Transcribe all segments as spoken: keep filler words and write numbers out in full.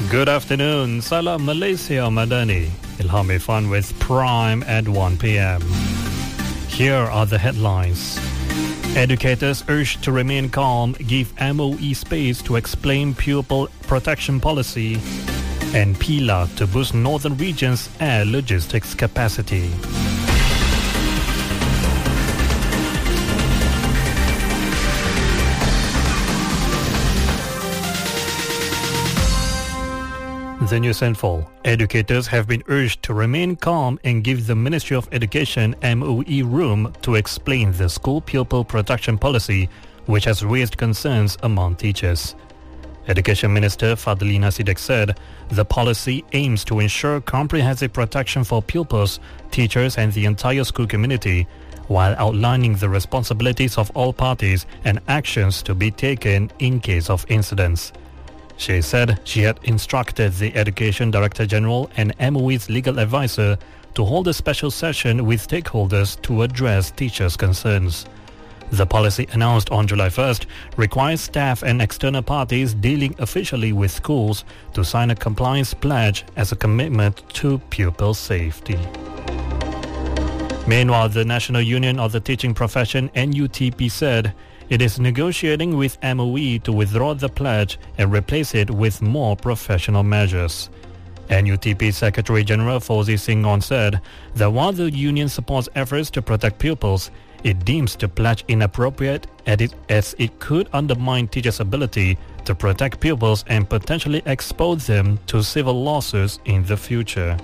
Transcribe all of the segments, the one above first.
Good afternoon. Salam Malaysia Madani. Ilham Irfan with Prime at one p.m. Here are the headlines. Educators urged to remain calm, give M O E space to explain pupil protection policy, and P L A to boost northern region's air logistics capacity. The news in full. Educators have been urged to remain calm and give the Ministry of Education M O E room to explain the school pupil protection policy, which has raised concerns among teachers. Education Minister Fadlina Siddiq said the policy aims to ensure comprehensive protection for pupils, teachers and the entire school community, while outlining the responsibilities of all parties and actions to be taken in case of incidents. She said she had instructed the Education Director General and M O E's legal advisor to hold a special session with stakeholders to address teachers' concerns. The policy announced on July first requires staff and external parties dealing officially with schools to sign a compliance pledge as a commitment to pupil safety. Meanwhile, the National Union of the Teaching Profession N U T P said it is negotiating with M O E to withdraw the pledge and replace it with more professional measures. N U T P Secretary General Fauzi Singon said that while the union supports efforts to protect pupils, it deems the pledge inappropriate as it could undermine teachers' ability to protect pupils and potentially expose them to civil lawsuits in the future.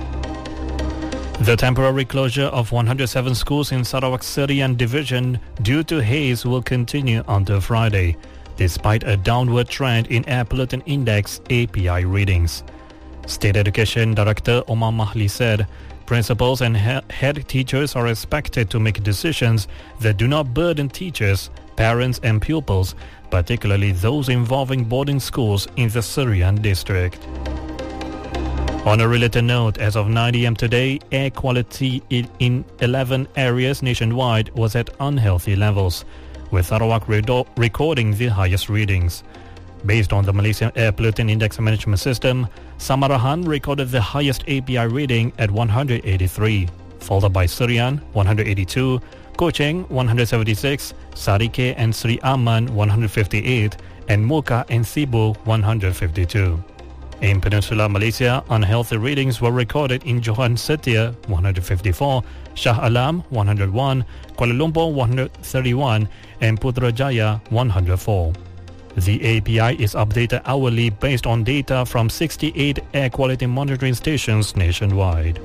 The temporary closure of one hundred seven schools in Sarawak Serian Division due to haze will continue until Friday, despite a downward trend in Air Pollutant Index A P I readings. State Education Director Omar Mahli said principals and he- head teachers are expected to make decisions that do not burden teachers, parents and pupils, particularly those involving boarding schools in the Serian district. On a related note, as of nine a.m. today, air quality in eleven areas nationwide was at unhealthy levels, with Sarawak redo- recording the highest readings. Based on the Malaysian Air Pollutant Index Management System, Samarahan recorded the highest A P I reading at one hundred eighty-three, followed by Serian one hundred eighty-two, Kuching one hundred seventy-six, Sarike and Sri Aman one hundred fifty-eight, and Muka and Sibu one hundred fifty-two. In Peninsular Malaysia, unhealthy readings were recorded in Johan Setia one hundred fifty-four, Shah Alam one hundred one, Kuala Lumpur one hundred thirty-one and Putrajaya one hundred four. The A P I is updated hourly based on data from sixty-eight air quality monitoring stations nationwide.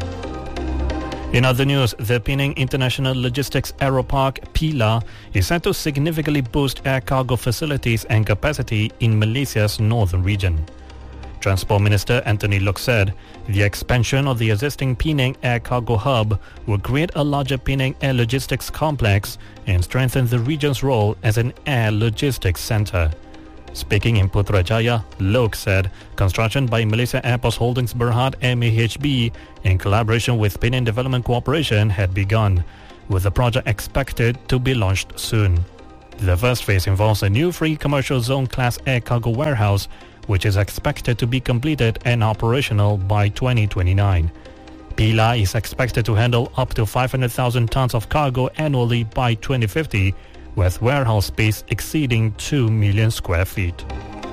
In other news, the Penang International Logistics Aeropark P L A is set to significantly boost air cargo facilities and capacity in Malaysia's northern region. Transport Minister Anthony Loke said the expansion of the existing Penang Air Cargo Hub will create a larger Penang Air Logistics Complex and strengthen the region's role as an air logistics centre. Speaking in Putrajaya, Loke said construction by Malaysia Airports Holdings Berhad M A H B in collaboration with Penang Development Corporation had begun, with the project expected to be launched soon. The first phase involves a new free commercial zone class air cargo warehouse, which is expected to be completed and operational by twenty twenty-nine. P L A is expected to handle up to five hundred thousand tons of cargo annually by twenty fifty, with warehouse space exceeding two million square feet.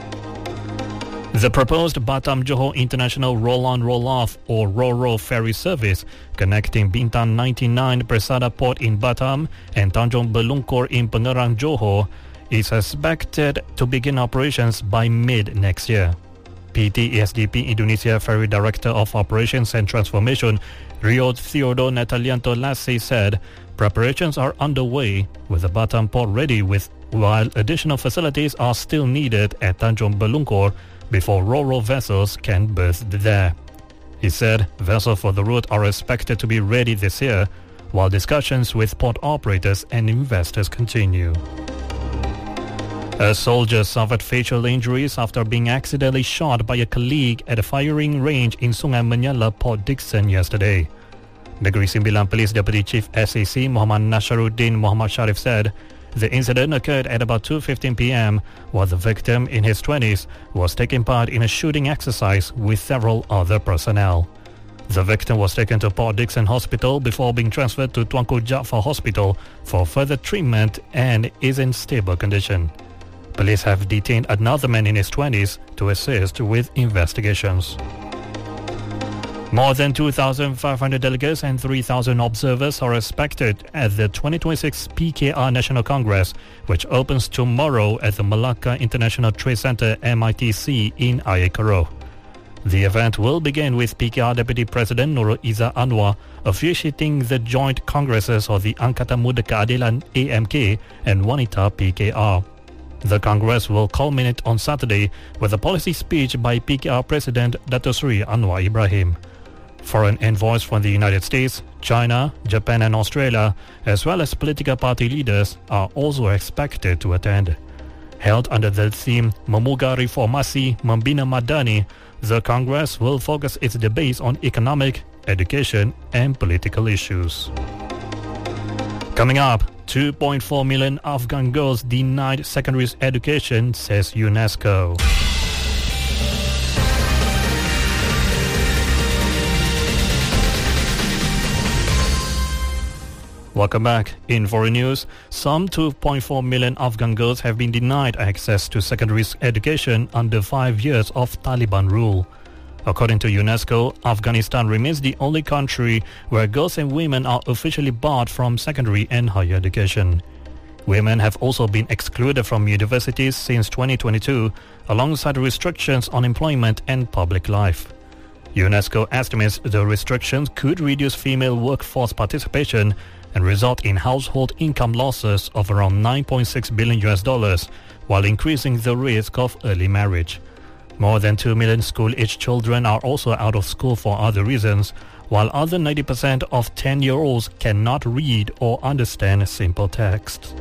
The proposed Batam-Johor International Roll-On Roll-Off or Ro-Ro ferry service connecting Bintang ninety-nine Persada Port in Batam and Tanjung Belungkor in Pengerang, Johor is expected to begin operations by mid next year. P T E S D P Indonesia Ferry Director of Operations and Transformation, Rio Theodore Natalianto Lassi said preparations are underway with the Batam port ready with while additional facilities are still needed at Tanjung Belungkor before Ro-Ro vessels can berth there. He said vessels for the route are expected to be ready this year, while discussions with port operators and investors continue. A soldier suffered facial injuries after being accidentally shot by a colleague at a firing range in Sungai Menyala, Port Dickson yesterday. Negeri Sembilan Police Deputy Chief S A C Muhammad Nasharuddin Muhammad Sharif said The incident occurred at about two fifteen p m while the victim, in his twenties, was taking part in a shooting exercise with several other personnel. The victim was taken to Port Dickson Hospital before being transferred to Tuanku Jaafar Hospital for further treatment and is in stable condition. Police have detained another man in his twenties to assist with investigations. More than two thousand five hundred delegates and three thousand observers are expected at the twenty twenty-six P K R National Congress, which opens tomorrow at the Malacca International Trade Center M I T C in Ayekaro. The event will begin with P K R Deputy President Nurul Izzah Anwar officiating the joint congresses of the Angkatan Muda Keadilan A M K and Wanita P K R. The Congress will culminate on Saturday with a policy speech by P K R President Dato Sri Anwar Ibrahim. Foreign envoys from the United States, China, Japan and Australia, as well as political party leaders, are also expected to attend. Held under the theme Memuga Reformasi Membina Madani, the Congress will focus its debates on economic, education and political issues. Coming up, two point four million Afghan girls denied secondary education, says UNESCO. Welcome back. In foreign news, some two point four million Afghan girls have been denied access to secondary education under five years of Taliban rule. According to UNESCO, Afghanistan remains the only country where girls and women are officially barred from secondary and higher education. Women have also been excluded from universities since twenty twenty-two, alongside restrictions on employment and public life. UNESCO estimates the restrictions could reduce female workforce participation and result in household income losses of around nine point six billion U S dollars, while increasing the risk of early marriage. More than two million school-aged children are also out of school for other reasons, while other ninety percent of ten-year-olds cannot read or understand simple text.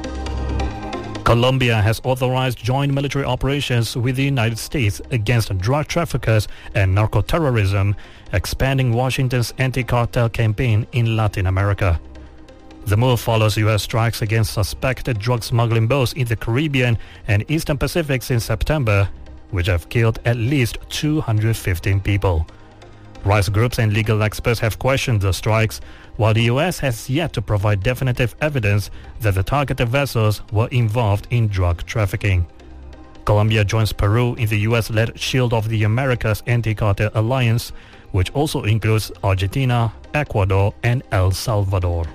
Colombia has authorized joint military operations with the United States against drug traffickers and narco-terrorism, expanding Washington's anti-cartel campaign in Latin America. The move follows U S strikes against suspected drug smuggling boats in the Caribbean and Eastern Pacific since September, which have killed at least two hundred fifteen people. Rights groups and legal experts have questioned the strikes, while the U S has yet to provide definitive evidence that the targeted vessels were involved in drug trafficking. Colombia joins Peru in the U S-led Shield of the Americas anti-cartel alliance, which also includes Argentina, Ecuador and El Salvador.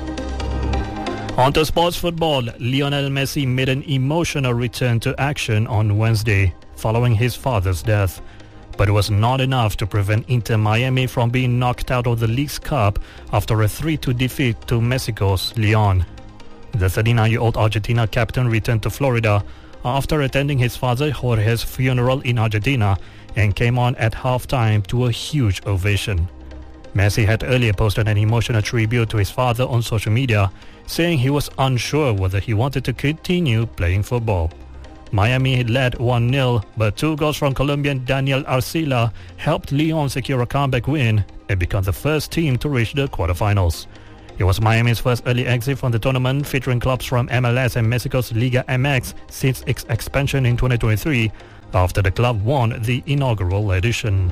On to sports football, Lionel Messi made an emotional return to action on Wednesday following his father's death. But it was not enough to prevent Inter Miami from being knocked out of the League's Cup after a three two defeat to Mexico's Leon. The thirty-nine-year-old Argentina captain returned to Florida after attending his father Jorge's funeral in Argentina and came on at halftime to a huge ovation. Messi had earlier posted an emotional tribute to his father on social media, saying he was unsure whether he wanted to continue playing football. Miami led one nil, but two goals from Colombian Daniel Arcila helped Leon secure a comeback win and become the first team to reach the quarterfinals. It was Miami's first early exit from the tournament, featuring clubs from M L S and Mexico's Liga M X since its expansion in twenty twenty-three, after the club won the inaugural edition.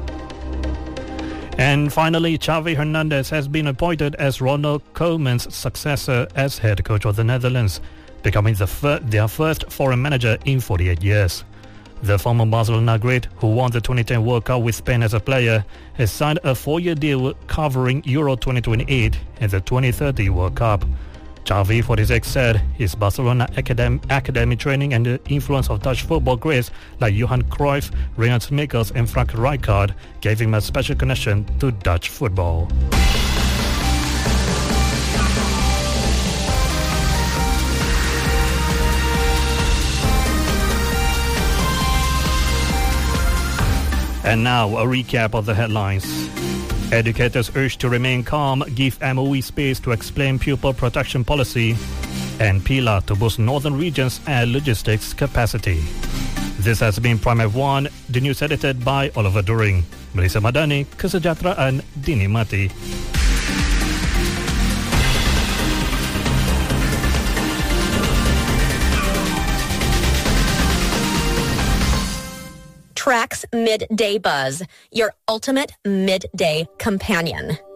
And finally, Xavi Hernandez has been appointed as Ronald Koeman's successor as head coach of the Netherlands, becoming the fir- their first foreign manager in forty-eight years. The former Barcelona great, who won the twenty ten World Cup with Spain as a player, has signed a four-year deal covering Euro twenty twenty-eight and the twenty thirty World Cup. Xavi, forty-six, said his Barcelona academ- academy training and the influence of Dutch football greats like Johan Cruyff, Reinhard Mikkels and Frank Rijkaard gave him a special connection to Dutch football. And now a recap of the headlines. Educators urged to remain calm, give M O E space to explain pupil protection policy, and P I L A to boost northern regions' air logistics capacity. This has been Prime F one, the news edited by Oliver During. Melissa Madani, kesejahteraan dinikmati. Trax Midday Buzz, your ultimate midday companion.